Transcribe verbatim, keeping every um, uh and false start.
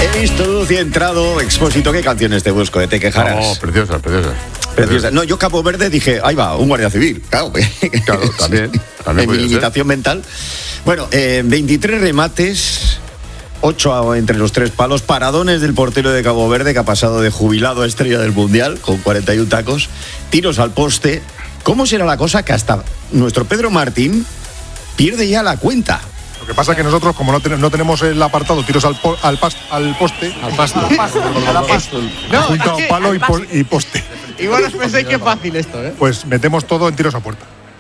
He visto luz y he entrado. Expósito, ¿qué canciones te busco? De Te quejarás. No, preciosa, preciosa. Preciosa. No, yo Cabo Verde dije, ahí va, un guardia civil. Claro, claro también. también en mi limitación ser. mental. Bueno, eh, veintitrés remates, ocho entre los tres palos, paradones del portero de Cabo Verde, que ha pasado de jubilado a estrella del Mundial, con cuarenta y uno tacos, tiros al poste. ¿Cómo será la cosa que hasta nuestro Pedro Martín pierde ya la cuenta? Lo que pasa es que nosotros, como no, ten, no tenemos el apartado tiros al, po, al, pas, al poste, al pasto, al pasto, al pasto. No, junto a palo y, po, y poste. Igual os pensáis que es fácil esto, ¿eh? Pues metemos todo en tiros a puerta.